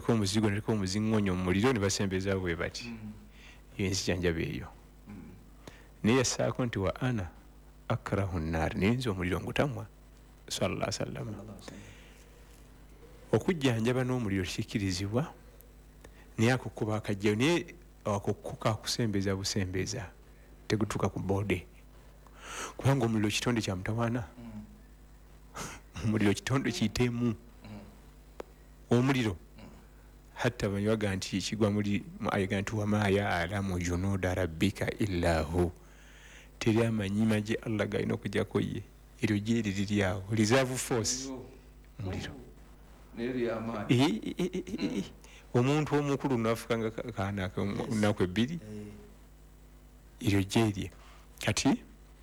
naliko omuzigo naliko omuzingonyo mu muliro ne basembeza bwe bati enzijanjabe eyo naye yassaako nti wa ana akrahu nnaar naye nze omuliro ngutamwa sallallahu alaihi wasallam okujjanjaba n'omuliro kikkirizibwa naye akukuba akajjayo naye akukuka akusembeza busembeza tegutuuka ku boode kubanga omuliro kitonde kya mutawaana omuliro kitonde kiyitemu omuliro hatta banyaga nti kigwa muri ayiga nti wama ya'lamu junuda rabbika illa hu teri amanyi maje Allah galina okujjako ye eryo gyeri liryawo reserve force omuliro omuntu omukulu n'afukanga kaana nnaku ebbiri eryo gyerye kati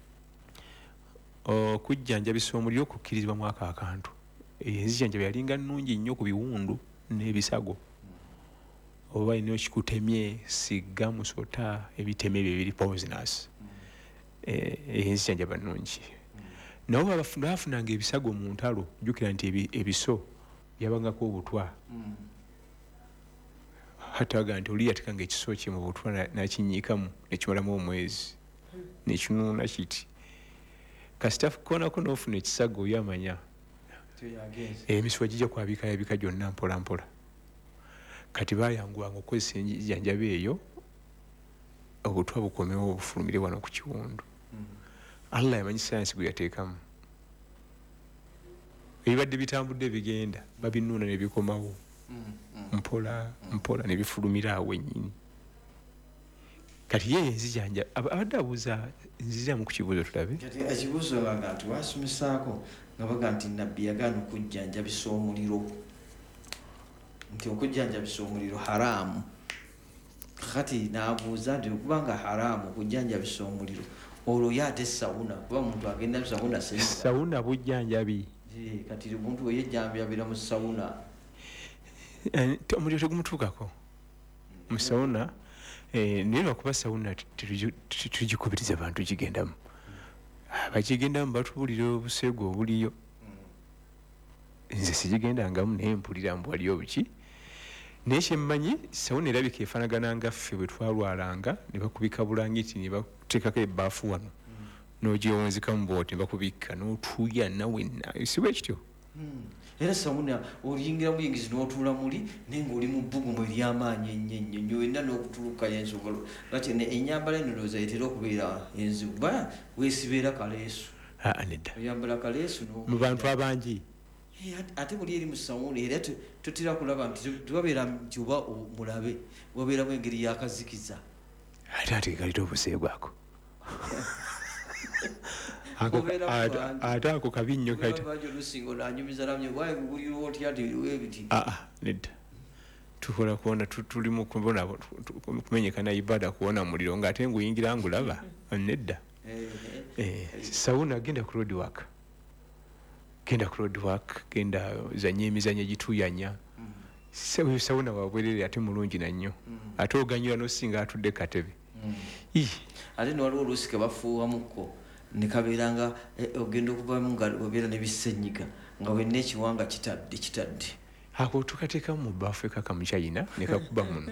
okujjanjabisa omuliro okukkirizibwa mwaka akantu enzijanjaba yalinga nnungi nnyo ku biwundu n'ebisago oba ino kikutemye sigga musota ebiteme ebyo biri poisonous enzijanjaba nnungi nabo bafunanga ebisago mu ntalo jjukira nti ebiso byabangako obutwa hata baga nti oli yatekanga ekiso kye mu butwa nakinyiikamu nekimalamu omwezi nekinuuna kiti kasita konako n'ofuna ekisago oyo amanya emisuwa gijja kwabikayabika gyonna mpola mpola kati bayanguwanga okukozesa enzijanjaba eyo obutwa bukomewo obufulumire wano ku kiwundu Allah yamanyi sayansi gwe yateekamu ebibadde bitambudde bigenda babinuuna ne bikomawo mpola mpola ne bifulumira awo ennyini kati ye enzijanja abadde abuuza nziramu ku kibuuzo tulabe kati ekibuuzo baga nti wasomesaako nga baga nti nabbi yagaana okujjanjabisa omuliro nti okujjanjabisa omuliro haraamu kati naabuuza nti okubanga haraamu okujjanjabisa omuliro olwo ye ate sawuna kuba omuntu agenda sawuna sawuna bujjanjabi kati omuntu yejjanjabira mu sawuna omuliro tegumutuukako mu sawuna naye lwakuba sawuna tugikubiriza abantu gigendamu bakigendamu batubuulira obuseego obuliyo nze sigigendangamu naye mpulira mbu waliyo buki naye kyemmanyi sawuna erabika efaanagana nga ffe bwe twalwalanga ne bakubika bulangiti ne bateekako ebbaafu wano n'ogyewunzikamu bwoti ne bakubikka n'otuuya nawenna si bwe kityo era sawuna oliyingira muyingizi n'otuula muli naye ng'oli mu bbugumu ery'amaanyi ennyo wenna n'okutuluka y'ensogolo lwaki ennyambala eno ndowooza etera okubeera enzibu ba weesibeera kaleesu nedda oyambala kaleesu mu bantu abangi ate buli eri mu sawuna era totera kulaba nti tewabeera nti oba mulabe wabeeramu engeri y'akazikiza ate ateekalira obuseego ako ate ako kabi nnyo nedda tukola kuwona tulimu kubona kumenyekana ibada kuwona muliro ng'ate nguyingira ngulaba nedda sawuna genda ku roadwork genda zanya emizanyo egituyanya sawuna wabwerere ate mulungi nannyo ate oganyula n'osinga atudde katebe ate newaliwo oluusi ke bafuuwamuko ne kabeera nga ogenda okuvamu nga obeera n'ebisenyiga nga wenna ekiwanga kitadde ako tukateekamu mu bbaafu ekaka mu China ne kakuba muno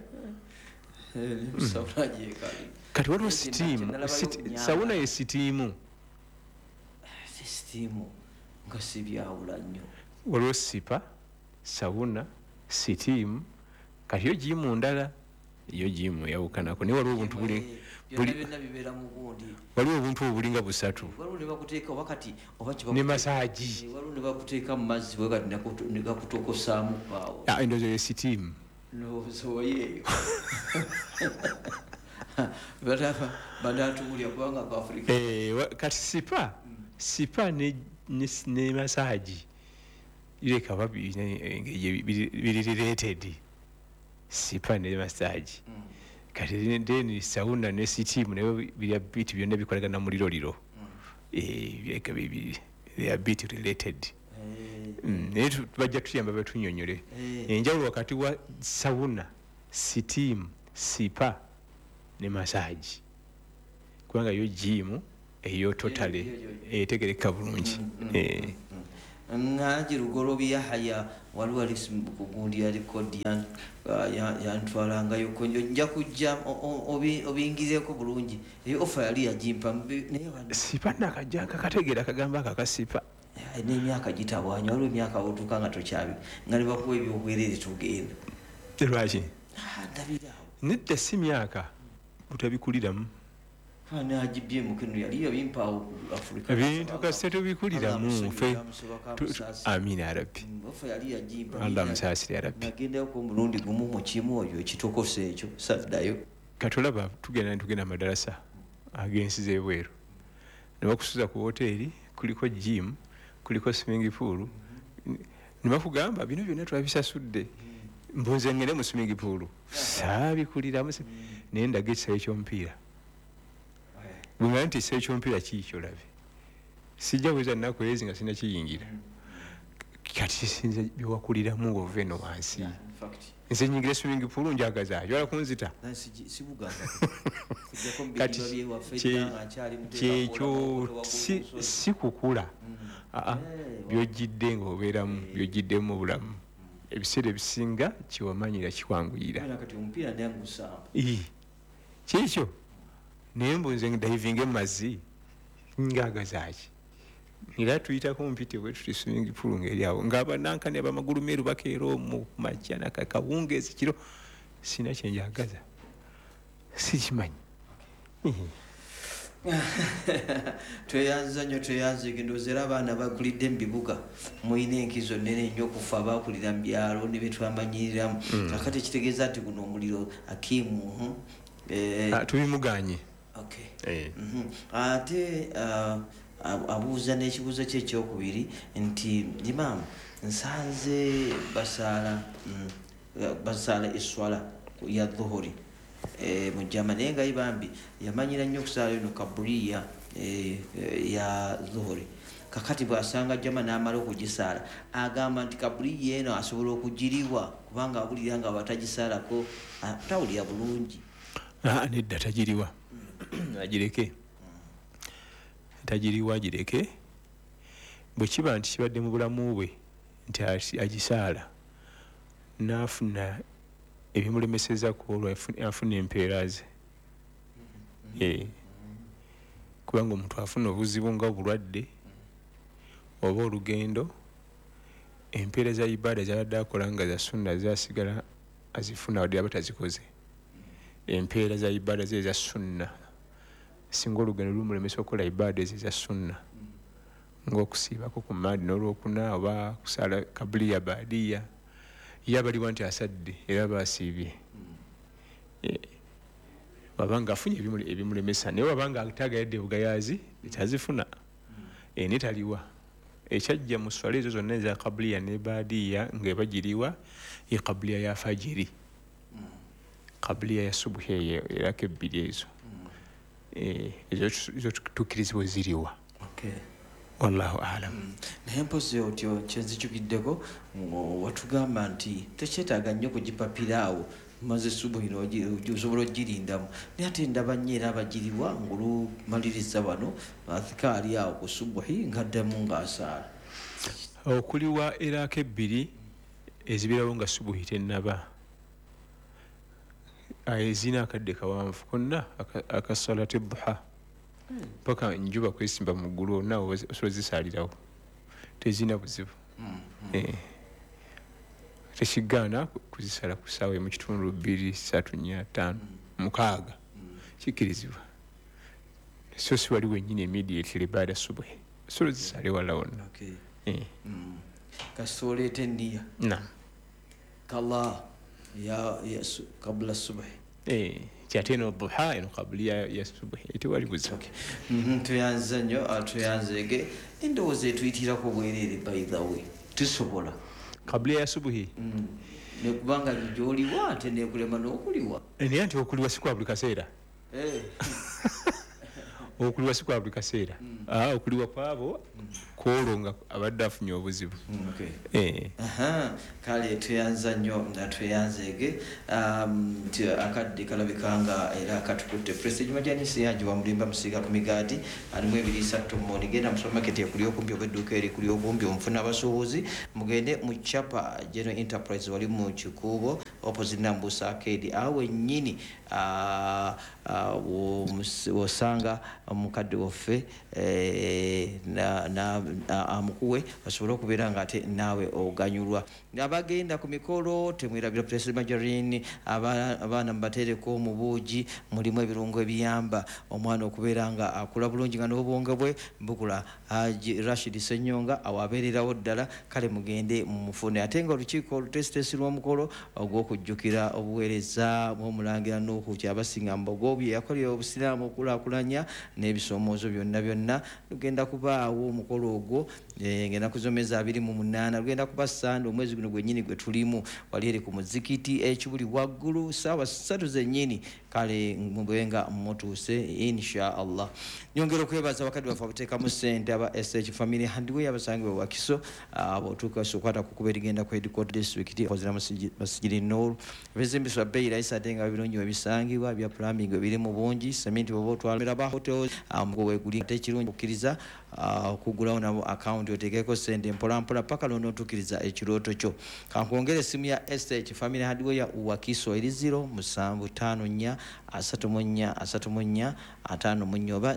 kati waliwo sitiimu sawuna ye sitiimu nga sibyawula nnyo waliwo sipa sawuna sitiimu kati yo giimu ndala yo giimu yawukanako naye waliwo obuntu waliwo obuntu obulinga busatu ne masaaji waliwo ne bakuteeka mu mazzi bwekati ne gakutokosaamu paawo endowooza ye sitiimu nozoyeeyo badatubulya kubanga ku Afrika kati sipa ne masaaji ireka biri related sipa ne masaaji kati then sawuna ne sitiimu nayo bya biti byonna bikolagana muliro liro bireka bibiri they are bit related naye bajja tuyamba batunyonyole enjawulo wakati wa sawuna sitiimu sipa ne masaaji kubanga yo jimu eyo totale etegereka bulungi ngaji Lugorobi Yahaya waliwo alikugundi ya rekodi yantwalangayo konjo nja kujja obingizeko bulungi eyo offer yali yagimpa sipa nakajjanga kategeera kagamba akakasipa n'emyaka gitabwanya waliwo emyaka wotuuka nga tokyabi nga ne bakuwa ebyobwerere tugenda lwaki ndabiraawo nedda si myaka butabikuliramu najibye mukino yali yabimpaawo ku Africa ebintu kasite tubikuliramu ffe amina rabbi offer yali yagimpa Allah musaasire rabbi nagendayo ku mulundi gumu mu kimu oyo ekitokose ekyo saddayo katulaba tugenda madarasa ag'ensi z'ebweru ne bakusuza ku hoteeri kuliko gym kuliko swimming pool ne bakugamba bino byonna twabisasudde mbunze ngende mu swimming pool saabikuliramu naye ndaga ekisaawe ky'omupiira bwengana nti ekisaawe ky'omupiira kiikyo labe sijja kuweza nnaku ezi nga sina kiyingira kati sinze byewakuliramu ng'ova eno wansi nze nyingira swimming pool njagaza jwala kunzita kati kyekyo si kukula byojjidde ng'obeeramu byojjiddemu mu bulamu ebiseera ebisinga kiwamanyira kikwanguyira kiikyo naye mbunze divinge mu mazzi ngagazaaki era tuyitako mpite bwe tuti swimming pool ng'eri awo ng'abanankani abamagulu meeru bakeera omwo majja nakakawungeezi kiro sina kyenjagaza sikimanyi tweyanza nnyo twendooza era abaana bakulidde mu bibuga mulina enkizo nnene nnyo okufa abakulira mu byalo ne betwamanyiriramu kakati ekitegeeza nti guno omuliro akimu tubimuganye ate abuuza n'ekibuuzo kye ekyokubiri nti imaamu nsanze basaala eswala ya dhuhuri mu jama naye nga ibambi yamanyira nnyo okusaala eno kabuliya ya dhuhuri kakati bw'asanga jama n'amala okugisaala agamba nti kabuliya eno asobola okugiriwa kubanga abulira nga batagisaalako tawulira bulungi nedda tagiriwa agireke tagiriwa agireke bwe kiba nti kibadde mu bulamu bwe nti agisaala n'afuna ebimulemeseza ku olwo afuna empeera ze kubanga omuntu afuna obuzibu nga obulwadde oba olugendo empeera za ibaada zabadde akola nga za sunna zasigala azifuna wadde aba tazikoze empeera za ibaada ze eza sunna singa olugendo lumulemesa okukola ibaada ezo eza sunna ng'okusiibako ku maadi n'olwokuna oba kusaala kabuliya baadiya ye abaliwa nti asadde era baasiibye wabanga afunye ebimulemesa naye wabanga atagayadde bugayaazi ekyazifuna netaliwa ekyajja mu swala ezo zonna eza kabuliya ne baadiya ng'ebagiriwa ye kabuliya ya fajiri kabuliya ya subuhi eyo erako ebbiri ezo ezo tukkirizibwa ziriwa wallahu alam naye mpozi otyo kyenzijjukiddeko watugamba nti tekyetaaga nnyo kugipapira awo maze subuhi osobola ogirindamu naye ate ndaba nnyo era abagiriwa ng'olumaliriza wano athikaali awo ku subuhi ng'addamu ng'asaala okuliwa erako ebbiri ezibirawo nga subuhi tennaba ezina akadde kawanvu konna akasalati duha paka njuba kwesimba mu ggulu onna osobola zisaalirawo tezina buzibu tekigaana kuzisala ku ssaawa emu kitundu 2 3 4 5 6 kikkirizibwa so si wali wennyini immediately ibaada subuhi osobola zisaale wala wonna kasita oleeta enniya kala kabula subuhi kyate eno duha eno kabuliya ya subuhi tewali buzibu tuyanza nnyo tuyanzege endowooza etuyitirako bwereere by the way tusobola kabuliya ya subuhi nekubanga gyoliwa ate nekulema n'okuliwa naye nti okuliwa si kwa buli kaseera okuliwa si kwa buli kaseera okuliwa kwabo kwolwo nga abadde afunye obuzibu. Kale tweyanza nnyo nga tweyanzeege akadde kalabikanga era katukutte Prestige Majanisi yagiwa mulimba musiga ku migaati alimu 2-3 mmoni genda mu supermarket ekuli okumbi obwedduuka erikuli obumbi omufuna abasuubuzi mugende mu Chapa General Enterprise wali mu Kikuubo opposite Nambusa Arcade awo ennyini wosanga omukadde waffe amukuwe osobola okubeera nga ate naawe oganyulwa. Abagenda ku mikolo temwerabira Prestige Majarini abaana mubateereko omubuugi mulimu ebirungo ebiyamba omwana okubeera nga akula bulungi nga n'obwonge bwe bukula. Haji Rashid Senyonga awo abeererawo ddala kale mugende mumufune ate nga olukiiko olutesitesi lw'omukolo ogw'okujjukira obuweereza bw'omulangira Nuuhu Kyabasinga Mbogo bye yakolera obusiraamu okulaakulanya n'ebisoomoozo byonna lugenda kubaawo omukolo ogwo ng'ennaku z'omwezi 28 lugenda kuba Sande omwezi guno gwennyini gwe tulimu wali eri ku muzikiti ekibuli waggulu ssaawa 3 zennyini kale mubenga mutuuse insha Allah. Nyongera okwebaza abakadde baffe abateekamu ssente aba SH Family Handway abasangibwa Wakiso otuuka sokwata kukuba erigenda ku Headquarter District kozira Masjidi Noor ebizimbiswa bbeeyi rayisa ate nga birungi ebisangibwa bya plumbing biri mu bungi sementi bwoba otwalira ba hotels weeguli ate ekirungi okukkiriza okugulawo nabo account oteekeko ssente mpolampola paka lw'onootuukiriza ekirooto kyo. Kankwongera essimu ya SH Family Handway ya Wakiso eri 0754 34 34 54 oba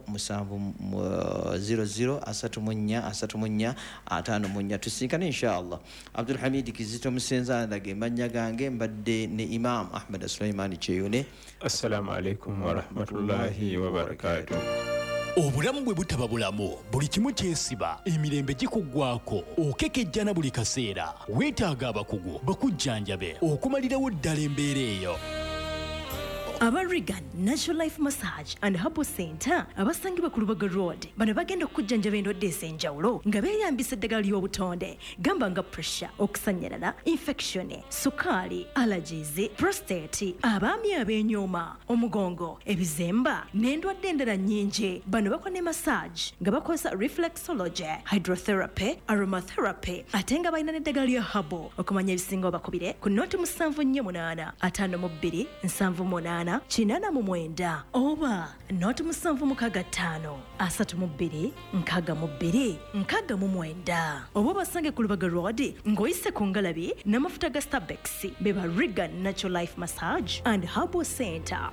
0700 34 54 tusinkane inshallah. Abdul Hamid Kizito Musenza ndage mannya gange mbadde ne Imam Ahmad Sulaiman Cheyune. Assalamu alaikum wa rahmatullahi wa barakatuh. Obulamu bwe butaba bulamu buli kimu kyesiba emirembe gikuggwako okekejjana buli kaseera weetaaga abakugu bakujjanjabe okumalirawo ddala embeera eyo. Aba Regan Natural Life Massage and Herbal Center abasangibwa ku Lubaga Road bano bagenda okujjanjaba endwadde ez'enjawulo nga beeyambisa eddagala ly'obutonde gamba nga pressure, okusanyalala, infection, sukaali, allergies, prostate, abaami ab'enyooma, omugongo, ebizemba n'endwadde endala nnyingi. Bano bakola ne massage nga bakozesa reflexology, hydrotherapy, aromatherapy ate nga balina n'eddagala lya herbal okumanya ebisinga obakubire ku nnoti 748 52 78 8 oba noti 765 32 62 69 oba basange ku Lubaga Road ng'oyise ku Ngalabi n'amafuta ga Starbex beba Regan Natural Life Massage and Herbal Center.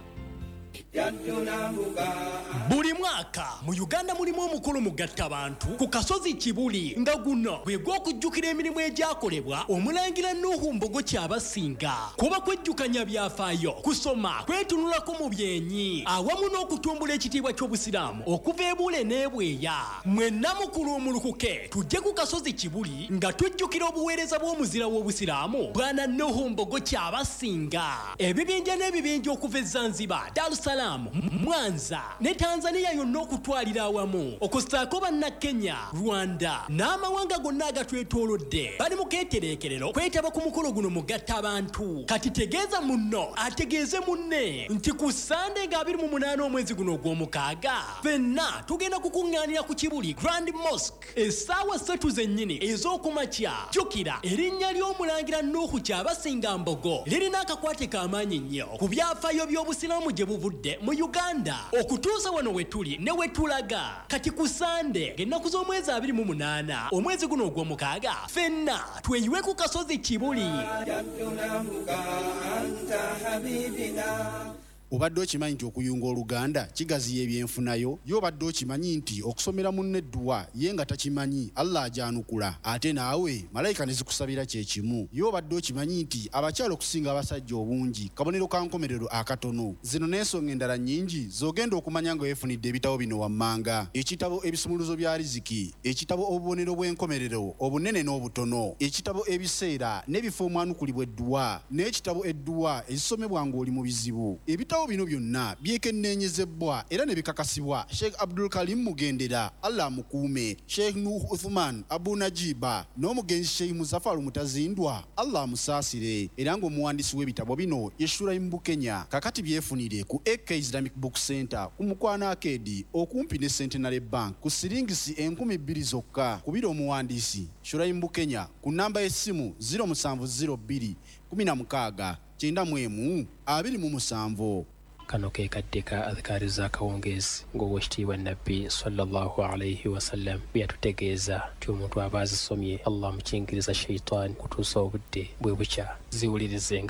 Buli mwaka mu Uganda mulimu omukolo mugatta abantu ku kasozi Kibuli nga guno bwe gw'okujjukira emirimu egyakolebwa omulangira Nuuhu Mbogo Kyabasinga kuba kwejjukanya byafaayo kusoma kwetunulako mu byenyi awamu n'okutumbula ekitiibwa ky'obusiraamu okuva eBule n'ebweya. Mwenna mukulu omulukuke tujje ku kasozi Kibuli nga tujjukira obuweereza bw'omuzira w'obusiraamu Bwana Nuuhu Mbogo Kyabasinga. Ebibinja n'ebibinja okuva e Zanzibar, Dar es Salaam, Mwanza ne Tanzania yonna okutwalira awamu okusaako banna Kenya, Rwanda n'amawanga gonna agatwetoolodde bali mu keetereekerero kwetaba ku mukolo guno mugatta abantu. Kati tegeeza munno ategeeze munne nti ku Sande nga 28 omwezi guno ogw'omukaaga ffenna tugenda kukuŋŋaanira ku Kibuli Grand Mosque essaawa 3 zennyini ez'okumakya. Jjukira erinnya ly'omulangira Nuuhu Kyabasinga Mbogo lirina akakwate k'amaanyi nnyo ku byafaayo by'obusiraamu gye buvudde mu Uganda okutuusa wano we tuli ne we tulaga. Kati ku Sande ng'ennaku z'omwezi 28 omwezi guno ogw'omukaaga ffenna tweyiwe ku kasozi Kibuli. Obadde okimanyi nti okuyunga Oluganda kigaziya ebyenfunayo? Y'obadde okimanyi nti okusomera munne edduwa ye nga takimanyi Allah ajanukula ate naawe malayika ne zikusabira kye kimu? Y'obadde okimanyi nti abakyala okusinga abasajja obungi kabonero ka nkomerero akatono? Zino n'ensonga endala nnyingi z'ogenda okumanya nga weefunidde ebitabo bino wammanga: ekitabo ebisumuluzo bya riziki, ekitabo obubonero bw'enkomerero obunene n'obutono, ekitabo ebiseera n'ebifo omwanukulibwa edduwa, n'ekitabo edduwa ezisomebwa ng'oli mu bizibu. Ebitabo Ebitabo bino byonna byekenneenyezebwa era ne bikakasibwa Sheikh Abdul Karim Mugendera, Allah mukuume, Sheikh Nuh Uthman Abu Najiba n'omugenzi Sheikh Muzaffar Mutazindwa, Allah musaasire, era ng'omuwandiisi w'ebitabo bino ye Shuraim Bukenya. Kakati byefunire ku AK Islamic Book Center ku Mukwana Arcade okumpi ne Centenary Bank ku siringisi 2,000 zokka. Kubira omuwandiisi Shuraim Bukenya ku namba y'essimu 0702 16 91 kano ke kaddeka adhikari za kawongezi ng'owekitiibwa nabbi sallallahu alayhi wasallam bwe yatutegeeza nti omuntu aba azisomye Allah mukingiriza shaitan kutuusa obudde bwe bukya ziwulirize.